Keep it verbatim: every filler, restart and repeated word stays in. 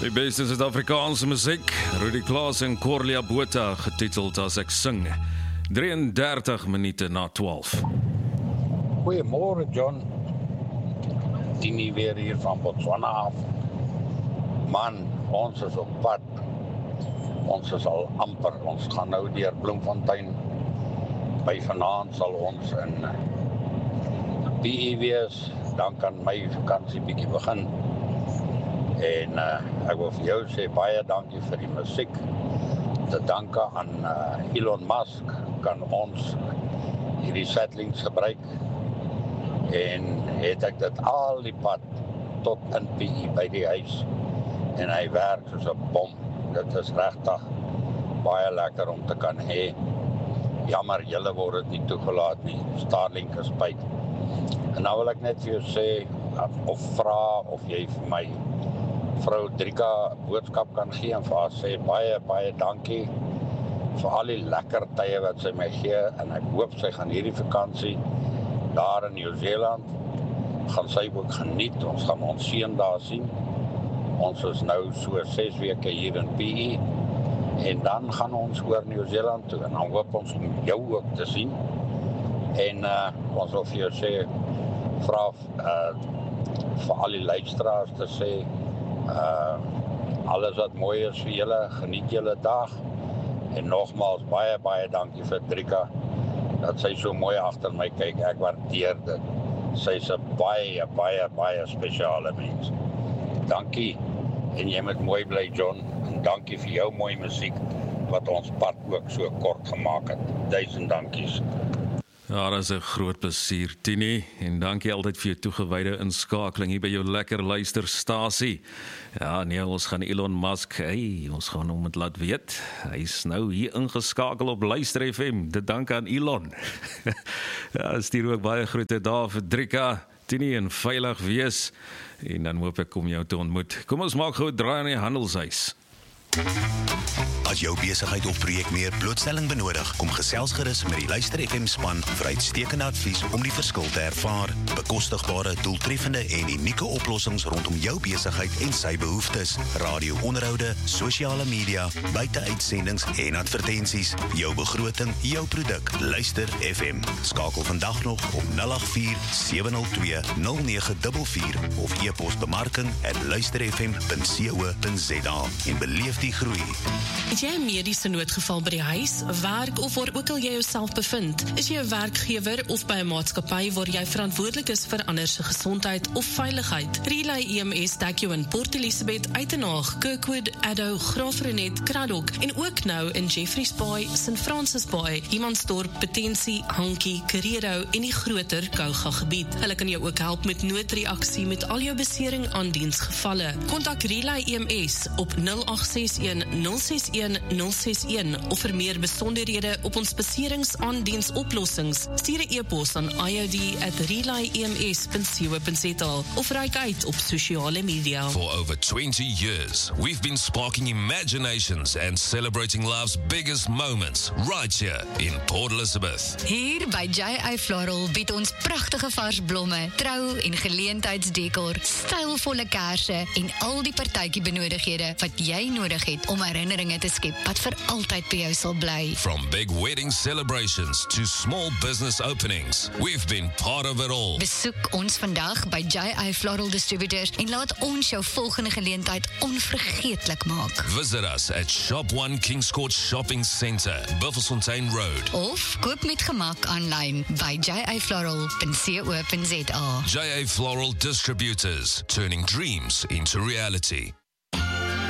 Die beste Suid-Afrikaanse musiek, Rudy Klaas en Corlia Botha, getiteld As Ek Sing, drieëndertig minute na twaalf. Goeiemôre John, Tini weer hier van Botswana af. Man, ons is op pad, ons is al amper, ons gaan nou deur Bloemfontein, by vanaand sal ons in P E wees, dan kan my vakansie bietjie begin. En uh, ek wil vir jou sê baie dankie vir die musiek. Te danke aan uh, Elon Musk kan ons hierdie satellites gebruik. En het ek dit al die pad tot in P E by die huis. En hy werk soos 'n bom. Dit is regtig baie lekker om te kan hê. Jammer, julle word dit nie toegelaat nie. Starlink is by. En nou wil ek net vir jou sê of vra of jy vir my vrou Drika boodskap kan gee en vir haar sê baie, baie dankie vir al die lekker tye wat sy my gee en ek hoop sy gaan hierdie vakansie daar in Nieu-Seeland gaan sy ook geniet, ons gaan ons seun daar sien. Ons is nou so ses weke hier in P E en dan gaan ons oor Nieu-Seeland toe en dan hoop ons om jou ook te sien en uh, ons wil vir jou sê vra uh, vir al die luisteraars te sê Uh, alles wat mooi is vir julle, geniet julle dag en nogmaals baie baie dankie vir Drika dat sy so mooi agter my kyk, ek waardeer dit. Sy is 'n baie baie baie spesiale mens. Dankie en jy moet mooi bly John en dankie vir jou mooi musiek wat ons pad ook so kort gemaak het. Duisend dankies. Ja, dat is 'n groot plesier, Tini, en dankie altyd vir jou toegewyde inskakeling hier by jou lekker luisterstasie. Ja, nee, ons gaan Elon Musk, hey, ons gaan hom dit laat weet. Hy is nou hier ingeskakel op Luister F M, dit dank aan Elon. Ja, stuur ook baie groete daar vir Drika, Tini, en veilig wees, en dan hoop ek om jou te ontmoet. Kom ons maak gou 'n draai in die handelshuis. As jou besigheid of projek meer blootstelling benodig, kom gesels gerus met die Luister F M span vir uitstekende advies om die verskil te ervaar. Bekostigbare, doeltreffende en unieke oplossings rondom jou besigheid en sy behoeftes. Radio-onderhoude, sosiale media, buite-uitsendings en advertensies. Jou begroting, jou produk. Luister F M. Skakel vandag nog op nul agt vier sewe nul twee nul nege vier vier of e-pos bemarking at luisterfm punt co punt za en beleef die groei. Het jy 'n mediese noodgeval by die huis, werk of waar ook al jy jouself bevind? Is jy 'n werkgewer of by 'n maatskappy waar jy verantwoordelik is vir ander se gesondheid of veiligheid? Relay E M S dek jou in Port Elizabeth, Uitenhaag, Kirkwood, Addo, Graafrenet, Craddock en ook nou in Jeffreys Bay, Saint Francis Bay, Humansdorp, Potensie, Hankie, Carrero en die groter Kouga gebied. Hulle kan jou ook help met noodreaksie met al jou besering aan diensgevalle. Kontak Relay E M S op nul agt ses een nul ses een nul ses een of vir meer besonderhede op ons beseringsaandiensoplossings, stuur 'n e-pos aan i o d at relay e m s punt co punt za of reik uit op sosiale media. For over twenty years, we've been sparking imaginations and celebrating life's biggest moments right here in Port Elizabeth. Hier by J I Floral bied ons pragtige vars blomme, trou- en geleentheidsdekor, stylvolle kersse en al die partytjie benodighede wat jy nodig het om herinneringe te skep wat vir altyd by jou sal bly. From big wedding celebrations to small business openings, we've been part of it all. Besoek ons vandag by J I Floral Distributors en laat ons jou volgende geleentheid onvergeetlik maak. Visit us at Shop one Kings Court Shopping Centre, Buffelsfontein Road. Of koop met gemak aanlyn by j i floral punt co punt za. J A Floral Distributors, turning dreams into reality.